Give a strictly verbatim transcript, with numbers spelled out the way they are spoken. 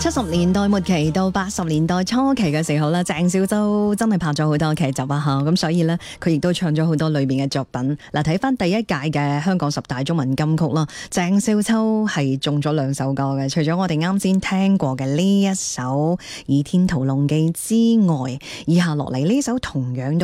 七十年代末期到八十年代初期嘅時候咧，鄭少秋真係拍咗好多劇集啊吓，咁所以咧佢亦都唱咗好多裏面嘅作品。嗱，睇翻第一屆嘅香港十大中文金曲啦，鄭少秋係中咗兩首歌嘅，除咗我哋啱先聽過嘅呢一首《倚天屠龍記》之外，以下落嚟呢首同樣都